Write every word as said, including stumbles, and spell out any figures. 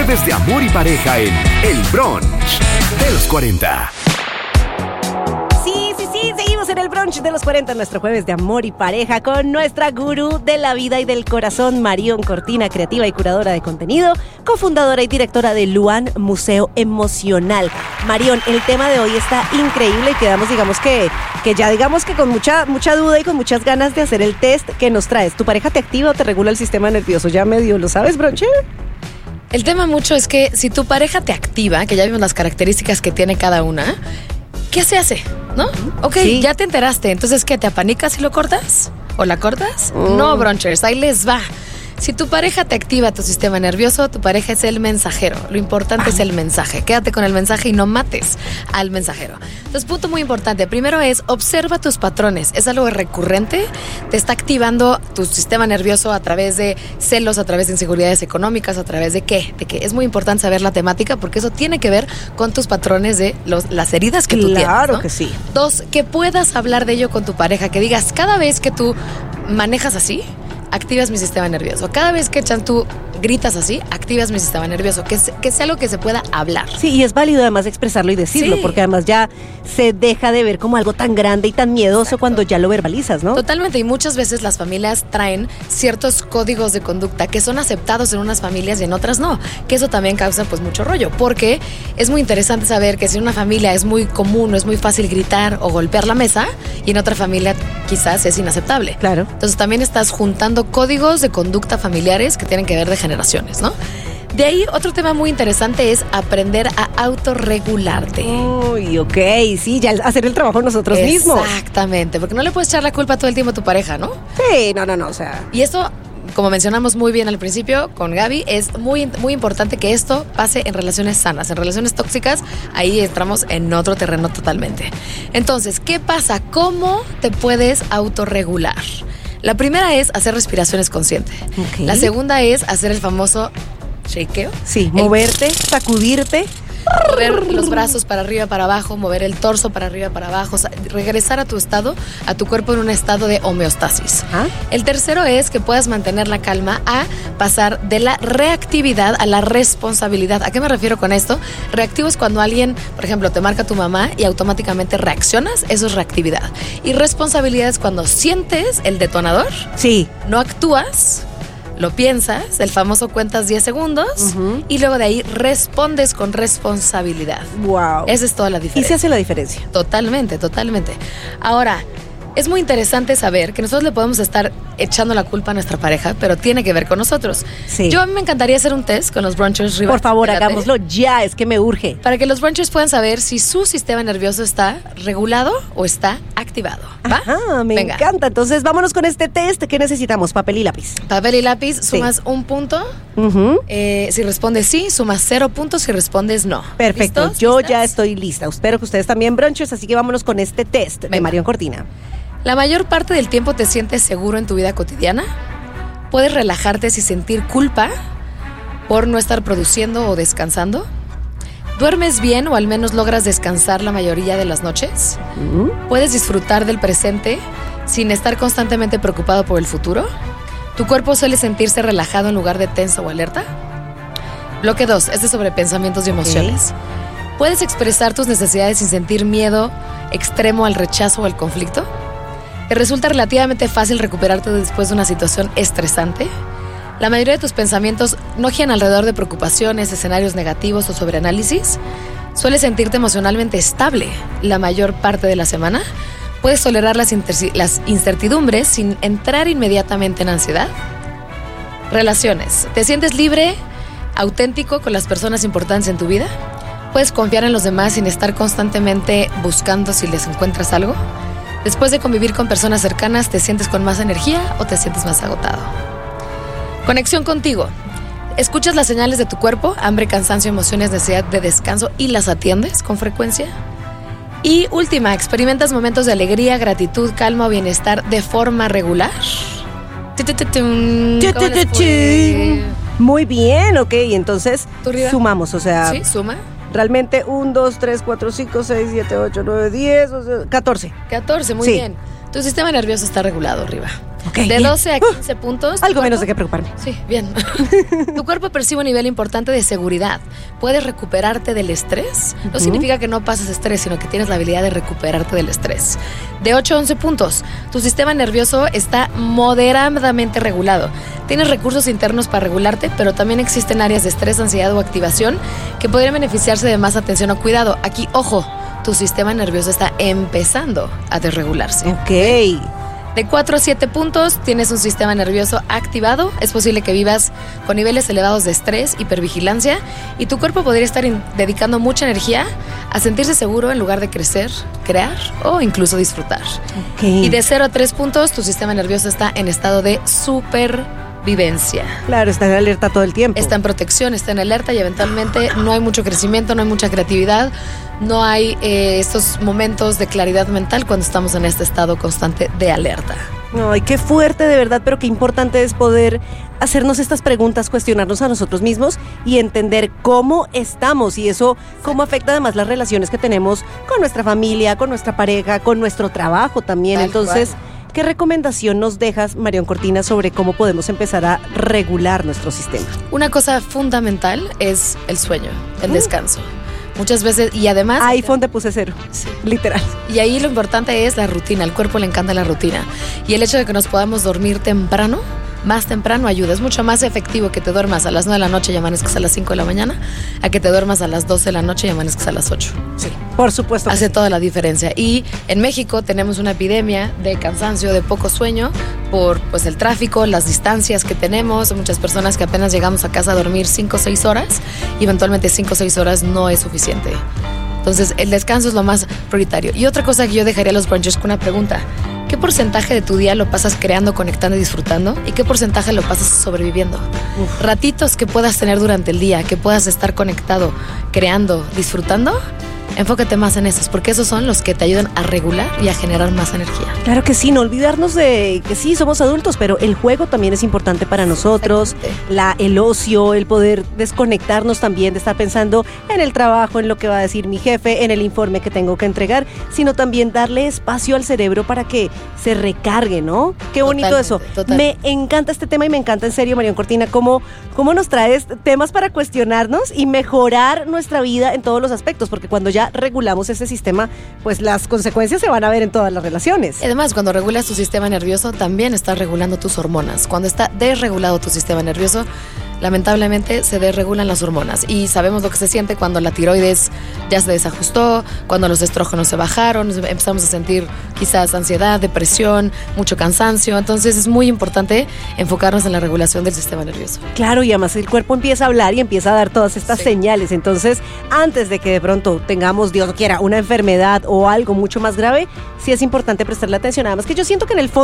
Jueves de amor y pareja en El Brunch de los cuarenta. Sí, sí, sí, seguimos en El Brunch de los cuarenta, nuestro jueves de amor y pareja con nuestra gurú de la vida y del corazón, Marion Cortina, creativa y curadora de contenido, cofundadora y directora de Luan Museo Emocional. Marion, el tema de hoy está increíble y quedamos, digamos que, que ya digamos que con mucha, mucha duda y con muchas ganas de hacer el test que nos traes. ¿Tu pareja te activa o te regula el sistema nervioso? Ya medio lo sabes, Bronche. El tema mucho es que si tu pareja te activa, que ya vimos las características que tiene cada una, ¿qué se hace? ¿No? Ok, sí. Ya te enteraste. Entonces, ¿qué? ¿Te apanicas y lo cortas? ¿O la cortas? Mm. No, Brunchers, ahí les va. Si tu pareja te activa tu sistema nervioso, tu pareja es el mensajero. Lo importante ah. es el mensaje. Quédate con el mensaje y no mates al mensajero. Entonces, punto muy importante. Primero es, observa tus patrones. ¿Es algo recurrente? ¿Te está activando tu sistema nervioso a través de celos, a través de inseguridades económicas, a través de qué? De qué. Es muy importante saber la temática porque eso tiene que ver con tus patrones de los, las heridas que claro tú tienes. Claro ¿no? que sí. Dos, que puedas hablar de ello con tu pareja. Que digas, cada vez que tú manejas así, activas mi sistema nervioso. Cada vez que Chan tú gritas así, activas mi sistema nervioso. Que, que sea algo que se pueda hablar. Sí, y es válido además expresarlo y decirlo, sí. porque además ya se deja de ver como algo tan grande y tan miedoso. Exacto. Cuando ya lo verbalizas, ¿no? Totalmente, y muchas veces las familias traen ciertos códigos de conducta que son aceptados en unas familias y en otras no. Que eso también causa pues mucho rollo, porque es muy interesante saber que si en una familia es muy común o es muy fácil gritar o golpear la mesa, y en otra familia quizás es inaceptable. Claro. Entonces también estás juntando códigos de conducta familiares que tienen que ver de generaciones, ¿no? De ahí, otro tema muy interesante es aprender a autorregularte. Uy, ok, sí, ya hacer el trabajo nosotros mismos. Exactamente, porque no le puedes echar la culpa todo el tiempo a tu pareja, ¿no? Sí, no, no, no, o sea... Y esto, como mencionamos muy bien al principio con Gaby, es muy, muy importante que esto pase en relaciones sanas. En relaciones tóxicas, ahí entramos en otro terreno totalmente. Entonces, ¿qué pasa? ¿Cómo te puedes autorregular? La primera es hacer respiraciones conscientes. Okay. La segunda es hacer el famoso shakeo. Sí, el moverte, sacudirte. Mover los brazos para arriba, para abajo, mover el torso para arriba, para abajo, o sea, regresar a tu estado, a tu cuerpo en un estado de homeostasis. ¿Ah? El tercero es que puedas mantener la calma a pasar de la reactividad a la responsabilidad. ¿A qué me refiero con esto? Reactivo es cuando alguien, por ejemplo, te marca tu mamá y automáticamente reaccionas, eso es reactividad. Y responsabilidad es cuando sientes el detonador, sí, no actúas, lo piensas, el famoso cuentas diez segundos, uh-huh. y luego de ahí respondes con responsabilidad. Wow. Esa es toda la diferencia. Y se hace la diferencia. Totalmente, totalmente. Ahora, es muy interesante saber que nosotros le podemos estar echando la culpa a nuestra pareja, pero tiene que ver con nosotros. Sí. Yo a mí me encantaría hacer un test con los brunchers. Por favor, Fíjate, hagámoslo ya, es que me urge. Para que los brunchers puedan saber si su sistema nervioso está regulado o está activado. ¿Va? Ajá, me Venga. encanta. Entonces, vámonos con este test. ¿Qué necesitamos? Papel y lápiz. Papel y lápiz, sumas sí. un punto. Uh-huh. Eh, si respondes sí, sumas cero puntos. Si respondes no. Perfecto, yo ¿Listas? ya estoy lista. Espero que ustedes también, brunchers, así que vámonos con este test Venga. de Marion Cortina. ¿La mayor parte del tiempo te sientes seguro en tu vida cotidiana? ¿Puedes relajarte sin sentir culpa por no estar produciendo o descansando? ¿Duermes bien o al menos logras descansar la mayoría de las noches? Uh-huh. ¿Puedes disfrutar del presente sin estar constantemente preocupado por el futuro? ¿Tu cuerpo suele sentirse relajado en lugar de tenso o alerta? Bloque dos, este es sobre pensamientos y emociones. Okay. ¿Puedes expresar tus necesidades sin sentir miedo extremo al rechazo o al conflicto? ¿Te resulta relativamente fácil recuperarte después de una situación estresante? ¿La mayoría de tus pensamientos no giran alrededor de preocupaciones, escenarios negativos o sobreanálisis? ¿Sueles sentirte emocionalmente estable la mayor parte de la semana? ¿Puedes tolerar las, inter- las incertidumbres sin entrar inmediatamente en ansiedad? Relaciones. ¿Te sientes libre, auténtico con las personas importantes en tu vida? ¿Puedes confiar en los demás sin estar constantemente buscando si les encuentras algo? Después de convivir con personas cercanas, ¿te sientes con más energía o te sientes más agotado? Conexión contigo. ¿Escuchas las señales de tu cuerpo? Hambre, cansancio, emociones, necesidad de descanso y las atiendes con frecuencia. Y última, ¿experimentas momentos de alegría, gratitud, calma o bienestar de forma regular? Muy bien, ok, entonces sumamos, o sea... Sí, suma. Realmente uno, dos, tres, cuatro, cinco, seis, siete, ocho, nueve, diez, catorce. catorce, muy sí. bien. Tu sistema nervioso está regulado, Riva. Okay, de bien. doce a quince puntos. Algo tu menos cuerpo- de qué preocuparme. Sí, bien. Tu cuerpo percibe un nivel importante de seguridad. Puedes recuperarte del estrés. No Ujú. significa que no pases estrés, sino que tienes la habilidad de recuperarte del estrés. De ocho a once puntos. Tu sistema nervioso está moderadamente regulado. Tienes recursos internos para regularte, pero también existen áreas de estrés, ansiedad o activación que podrían beneficiarse de más atención o cuidado. Aquí, ojo, tu sistema nervioso está empezando a desregularse. Ok. De cuatro a siete puntos, tienes un sistema nervioso activado. Es posible que vivas con niveles elevados de estrés, hipervigilancia, y tu cuerpo podría estar in- dedicando mucha energía a sentirse seguro en lugar de crecer, crear o incluso disfrutar. Ok. Y de cero a tres puntos, tu sistema nervioso está en estado de supervivencia. Claro, está en alerta todo el tiempo. Está en protección, está en alerta y eventualmente no hay mucho crecimiento, no hay mucha creatividad, no hay eh, estos momentos de claridad mental cuando estamos en este estado constante de alerta. Ay, qué fuerte de verdad, pero qué importante es poder hacernos estas preguntas, cuestionarnos a nosotros mismos y entender cómo estamos y eso cómo afecta además las relaciones que tenemos con nuestra familia, con nuestra pareja, con nuestro trabajo también. Tal Entonces, cual. ¿qué recomendación nos dejas, Marión Cortina, sobre cómo podemos empezar a regular nuestro sistema? Una cosa fundamental es el sueño, el Mm. descanso. Muchas veces, y además... iPhone te puse cero, Sí. literal. Y ahí lo importante es la rutina, al cuerpo le encanta la rutina. Y el hecho de que nos podamos dormir temprano, más temprano ayuda. Es mucho más efectivo que te duermas a las nueve de la noche y amanezcas a las cinco de la mañana, a que te duermas a las doce de la noche y amanezcas a las ocho. Sí, por supuesto. que Hace sí. toda la diferencia. Y en México tenemos una epidemia de cansancio, de poco sueño, por pues el tráfico, las distancias que tenemos. Muchas personas que apenas llegamos a casa a dormir cinco o seis horas y eventualmente cinco o seis horas no es suficiente. Entonces el descanso es lo más prioritario. Y otra cosa que yo dejaría a los brunchers con una pregunta. ¿Qué porcentaje de tu día lo pasas creando, conectando y disfrutando? ¿Y qué porcentaje lo pasas sobreviviendo? Uf. Ratitos que puedas tener durante el día, que puedas estar conectado, creando, disfrutando. Enfócate más en esos, porque esos son los que te ayudan a regular y a generar más energía. Claro que sí, no olvidarnos de que sí, somos adultos, pero el juego también es importante para nosotros, la, el ocio, el poder desconectarnos también de estar pensando en el trabajo, en lo que va a decir mi jefe, en el informe que tengo que entregar, sino también darle espacio al cerebro para que se recargue, ¿no? Qué bonito Totalmente, eso. totalmente. Me encanta este tema y me encanta en serio, Marión Cortina, cómo, cómo nos traes temas para cuestionarnos y mejorar nuestra vida en todos los aspectos, porque cuando ya regulamos ese sistema, pues las consecuencias se van a ver en todas las relaciones. Además, cuando regulas tu sistema nervioso, también estás regulando tus hormonas. Cuando está desregulado tu sistema nervioso, lamentablemente se desregulan las hormonas. Y sabemos lo que se siente cuando la tiroides ya se desajustó, cuando los estrógenos se bajaron, empezamos a sentir quizás ansiedad, depresión, mucho cansancio. Entonces es muy importante enfocarnos en la regulación del sistema nervioso. Claro, y además el cuerpo empieza a hablar y empieza a dar todas estas Sí. señales. Entonces, antes de que de pronto tengamos, Dios quiera, una enfermedad o algo mucho más grave, sí es importante prestarle atención. Además que yo siento que en el fondo